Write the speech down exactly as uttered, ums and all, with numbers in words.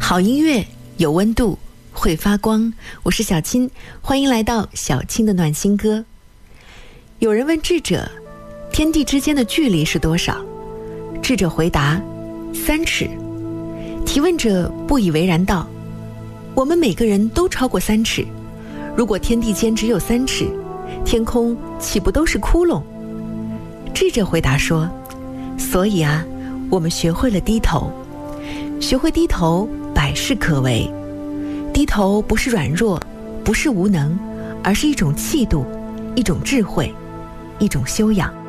好音乐有温度，会发光。我是小青，欢迎来到小青的暖心歌。有人问智者，天地之间的距离是多少？智者回答，三尺。提问者不以为然道，我们每个人都超过三尺，如果天地间只有三尺，天空岂不都是窟窿？智者回答说，所以啊，我们学会了低头，学会低头，百事可为。低头不是软弱，不是无能，而是一种气度，一种智慧，一种修养。